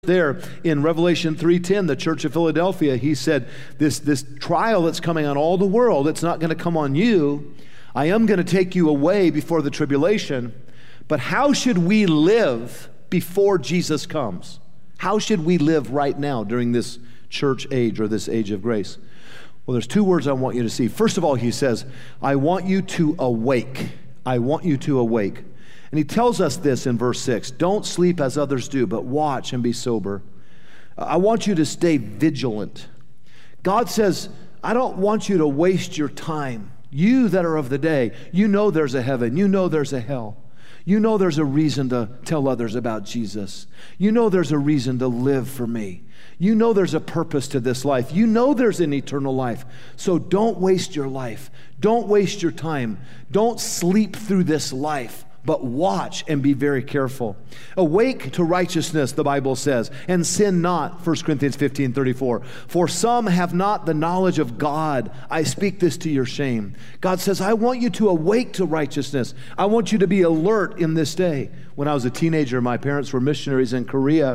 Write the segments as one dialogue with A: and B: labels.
A: there in Revelation 3:10, the church of Philadelphia, he said, this trial that's coming on all the world, it's not going to come on you. I am going to take you away before the tribulation. But how should we live before Jesus comes? How should we live right now during this church age or this age of grace? Well, there's two words I want you to see. First of all, he says, I want you to awake. I want you to awake. And he tells us this in verse 6, don't sleep as others do, but watch and be sober. I want you to stay vigilant. God says, I don't want you to waste your time. You that are of the day, you know there's a heaven, you know there's a hell. You know there's a reason to tell others about Jesus. You know there's a reason to live for me. You know there's a purpose to this life. You know there's an eternal life. So don't waste your life. Don't waste your time. Don't sleep through this life. But watch and be very careful. Awake to righteousness, the Bible says, and sin not, 1 Corinthians 15:34. For some have not the knowledge of God. I speak this to your shame. God says, I want you to awake to righteousness. I want you to be alert in this day. When I was a teenager, my parents were missionaries in Korea.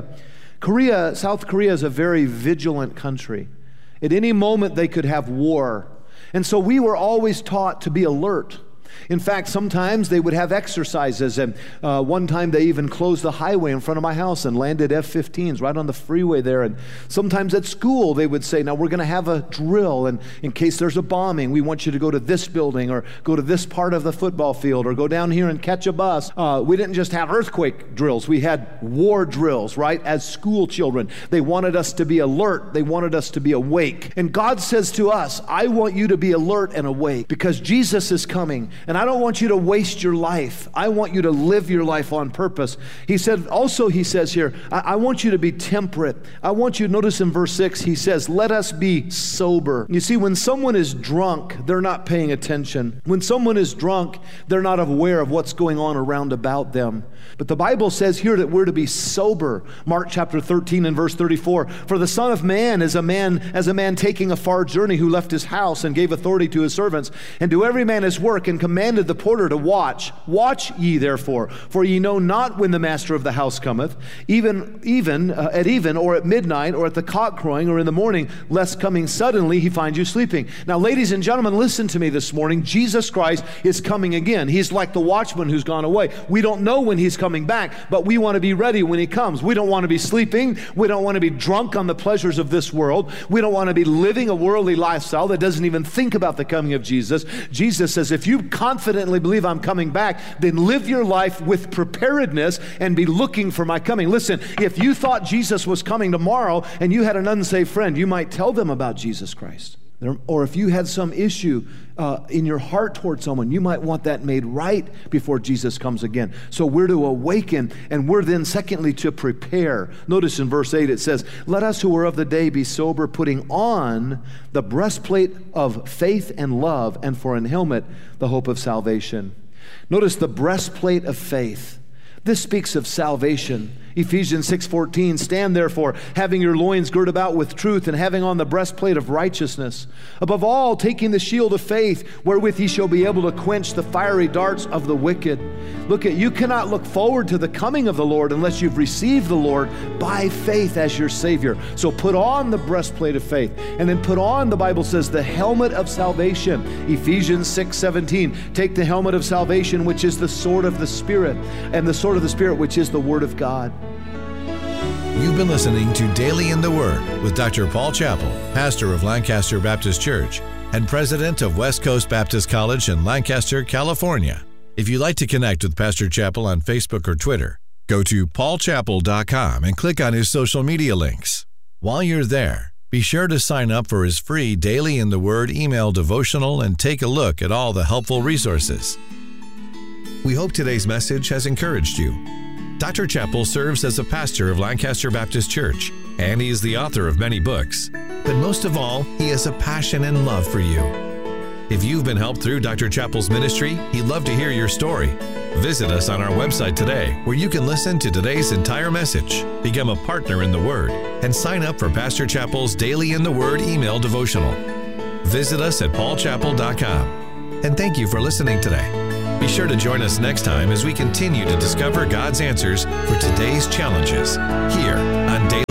A: South Korea is a very vigilant country. At any moment, they could have war. And so we were always taught to be alert. In fact, sometimes they would have exercises, and one time they even closed the highway in front of my house and landed F-15s right on the freeway there. And sometimes at school they would say, now we're going to have a drill, and in case there's a bombing, we want you to go to this building or go to this part of the football field or go down here and catch a bus. We didn't just have earthquake drills. We had war drills, right, as school children. They wanted us to be alert. They wanted us to be awake. And God says to us, I want you to be alert and awake because Jesus is coming. And I don't want you to waste your life. I want you to live your life on purpose. He says here, I want you to be temperate. I want you to notice in verse 6, he says, let us be sober. You see, when someone is drunk, they're not paying attention. When someone is drunk, they're not aware of what's going on around about them. But the Bible says here that we're to be sober. Mark chapter 13 and verse 34, for the Son of Man is a man taking a far journey who left his house and gave authority to his servants and to every man his work and commanded the porter to watch. Watch ye therefore, for ye know not when the master of the house cometh, even at even or at midnight or at the cock crowing or in the morning, lest coming suddenly he find you sleeping. Now, ladies and gentlemen, listen to me this morning. Jesus Christ is coming again. He's like the watchman who's gone away. We don't know when he's coming back, but we want to be ready when he comes. We don't want to be sleeping. We don't want to be drunk on the pleasures of this world. We don't want to be living a worldly lifestyle that doesn't even think about the coming of Jesus. Jesus says, if you confidently believe I'm coming back, then live your life with preparedness and be looking for my coming. Listen, if you thought Jesus was coming tomorrow and you had an unsaved friend, you might tell them about Jesus Christ. Or if you had some issue in your heart toward someone, you might want that made right before Jesus comes again. So we're to awaken, and we're then secondly to prepare. Notice in verse 8 it says, let us who are of the day be sober, putting on the breastplate of faith and love, and for an helmet the hope of salvation. Notice the breastplate of faith. This speaks of salvation. Ephesians 6:14, stand therefore, having your loins girt about with truth, and having on the breastplate of righteousness. Above all, taking the shield of faith, wherewith ye shall be able to quench the fiery darts of the wicked. You cannot look forward to the coming of the Lord unless you've received the Lord by faith as your Savior. So put on the breastplate of faith, and then put on, the Bible says, the helmet of salvation. Ephesians 6:17, take the helmet of salvation, which is the sword of the Spirit, and the sword of the Spirit, which is the Word of God.
B: You've been listening to Daily in the Word with Dr. Paul Chappell, pastor of Lancaster Baptist Church and president of West Coast Baptist College in Lancaster, California. If you'd like to connect with Pastor Chappell on Facebook or Twitter, go to paulchappell.com and click on his social media links. While you're there, be sure to sign up for his free Daily in the Word email devotional and take a look at all the helpful resources. We hope today's message has encouraged you. Dr. Chappell serves as a pastor of Lancaster Baptist Church, and he is the author of many books. But most of all, he has a passion and love for you. If you've been helped through Dr. Chappell's ministry, he'd love to hear your story. Visit us on our website today, where you can listen to today's entire message, become a partner in the Word, and sign up for Pastor Chappell's Daily in the Word email devotional. Visit us at paulchappell.com. And thank you for listening today. Be sure to join us next time as we continue to discover God's answers for today's challenges here on Daily